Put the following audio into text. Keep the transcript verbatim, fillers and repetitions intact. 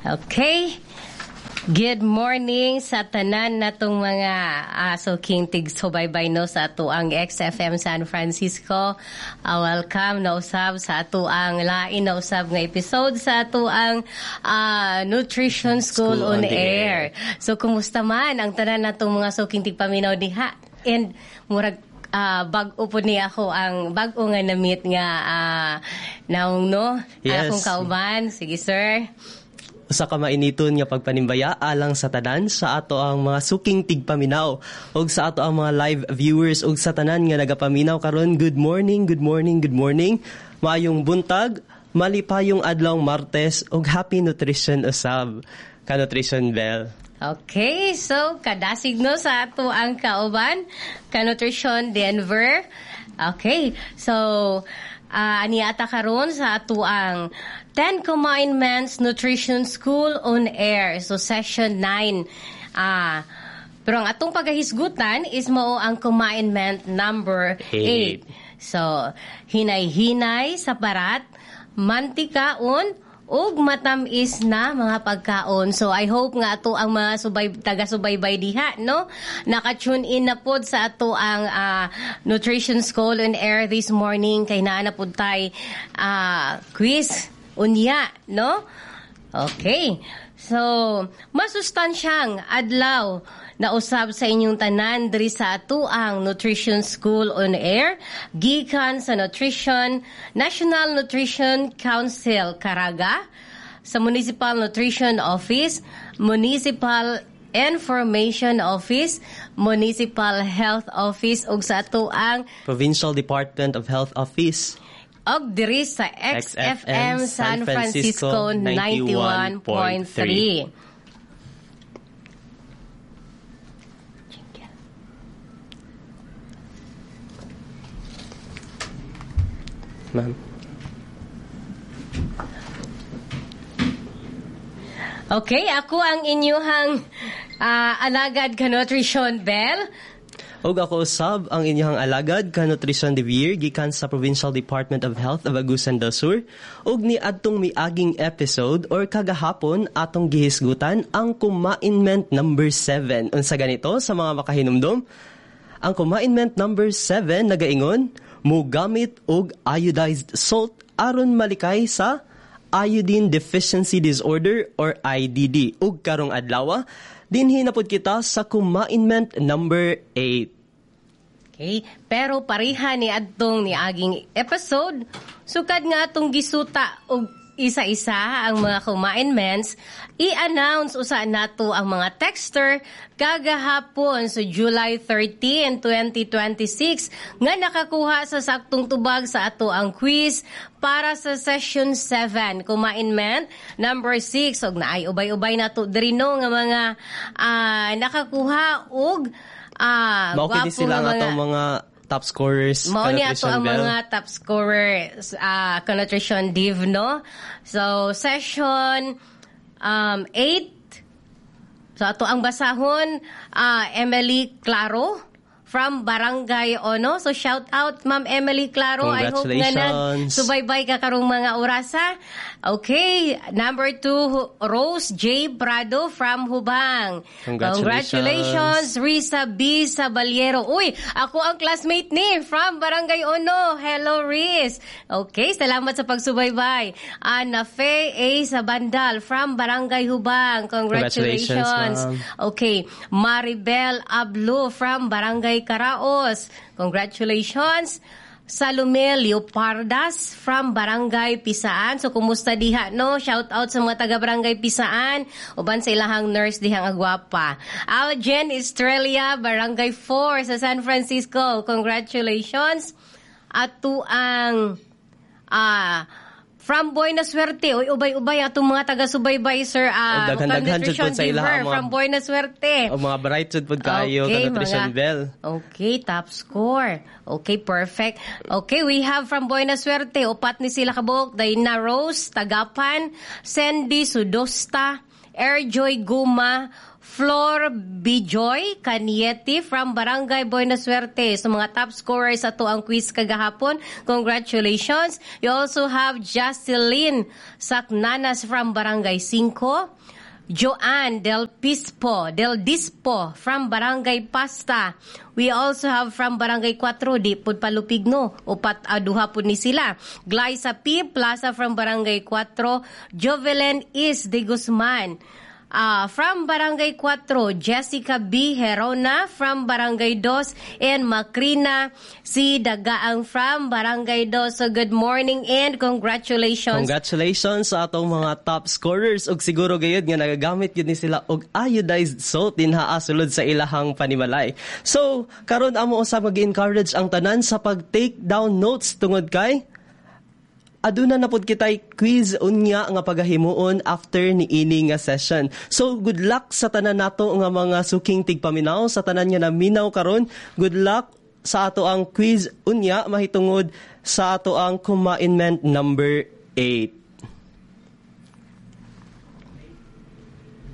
Okay. Good morning sa tanan natong mga aso uh, king tig subaybay no sa ato ang X F M San Francisco. Uh, welcome na usab sa ato ang lain na usab nga episode sa ato ang uh, Nutrition School, School on, on Air. Air. So kumusta man ang tanan natong mga aso king tig paminaw diha? And murag Uh, bag-o po niya ako ang bag-o nga na-meet nga uh, naong no? Yes. Akong kauban. Sige, sir. Sa kamainiton nga pagpanimbaya alang sa tanan sa ato ang mga suking tigpaminaw ug sa ato ang mga live viewers ug sa tanan nga nagapaminaw karon. Good morning, good morning, good morning. Maayong buntag, malipayong adlaw Martes ug happy nutrition usab. Ka Nutrition Bell. Okay, so kadasig no sa ato ang kauban ka Nutrition Denver. Okay, so uh, aniata karon sa ato ang Ten Commandments Nutrition School on Air. So session nine. Ah, uh, pero ang atong pagahisgutan is mao ang commandment number eight. So hinay-hinay sa barat, mantikaon ug matamis na mga pagkaon. So I hope nga ato ang mga subay, taga-subaybay diha, no? Naka-tune in na pod sa ato ang uh, Nutrition School on Air this morning. Kay naa na pod tay uh, quiz unya, no? Okay. So, masustansyang adlaw na usab sa inyong tanan diri sa ato ang Nutrition School on Air gikan sa Nutrition National Nutrition Council Caraga, sa Municipal Nutrition Office, Municipal Information Office, Municipal Health Office ug sa ato ang Provincial Department of Health Office. Og diri sa X F M San Francisco ninety-one point three. Ma'am. Okay, ako ang inyuhang uh, alagad ka Nutrition Bell. Og ako usab ang inyong alagad ka Nutrition Devere gikan sa Provincial Department of Health of Agusan del Sur. Og ni adtong miaging episode or kagahapon atong gihisgutan ang commandment number seven. Unsa ganito sa mga makahinumdom? Ang commandment number seven nagaingon, mogamit og iodized salt aron malikay sa iodine deficiency disorder or I D D. Ug karong adlaw dinhi na pod kita sa commandment number eight. Okay, pero pareha ni adtong ni aging episode, sukad nga atong gisuta og isa-isa ang mga commandments, i-announce usa nato ang mga texter kagahapon sa July thirteenth, twenty twenty-six nga nakakuha sa saktong tubag sa ato ang quiz para sa session seven, commandment number six. Og naay ubay-ubay nato diri no nga mga uh, nakakuha og uh, gwapo sila nga mga, mga top scorers. Mao ni ato ang mga top scorers uh, ka Nutrition Div, no? So, session um, eight. So, ato ang basahon, uh, Emily Claro from Barangay Ono. So, shout out, Ma'am Emily Claro. I hope nga nag subaybay ka karong mga orasa. Okay. Number two, Rose J. Prado from Hubang. Congratulations. Congratulations, Risa B. Sabaliero. Uy, ako ang classmate ni from Barangay Ono. Hello, Riz. Okay, salamat sa pagsubaybay. Ana Fe A. Sabandal from Barangay Hubang. Congratulations. Congratulations, okay. Maribel Ablo from Barangay Caraos. Congratulations. Salome Leopardas from Barangay Pisaan. So, kumusta diha, no? Shout out sa mga taga-Barangay Pisaan. Uban sa ilahang nurse dihang agwapa. Aljen Estrella, Barangay four sa San Francisco. Congratulations. Ato ang ah, from Buena Suerte. Uy, ubay-ubay atong mga taga-subaybay, sir. Uh, daghan-daghan jud pod sa ilaha from Buena Suerte. O mga bright jud pod kaayo ka Nutrition Bell. Okay, top score. Okay, perfect. Okay, we have from Buena Suerte. Upat ni sila kabuok. Dayna Rose, Tagapan, Sandy Sudosta, Airjoy Guma, Flor Bijoy Canieti from Barangay Buena Suerte. So mga top scorers sa to ang quiz kagahapon. Congratulations. You also have Jocelyn Saknanas from Barangay five. Joanne Del Pispo, Del Dispo from Barangay Pasta. We also have from Barangay four, di pud palupigno, upat aduha pud ni sila. Glyza P. Plaza from Barangay four. Jovelyn Is de Guzman. Uh, from Barangay four, Jessica B. Herona from Barangay two, and Macrina C. Dagaang from Barangay two. So good morning and congratulations. Congratulations sa atong mga top scorers. Og siguro gayud nga nagagamit yun ni sila og iodized salt dinhaa sulod sa ilahang panimalay. So, karon amo usab mag-encourage ang tanan sa pag-take down notes tungod kay aduna na pod kitay quiz unya nga pagahimuon after ni ini nga session. So good luck sa tanan nato nga mga suking tigpaminaw, sa tanan nga naminaw karon. Good luck sa ato ang quiz unya mahitungod sa ato ang commandment number eight.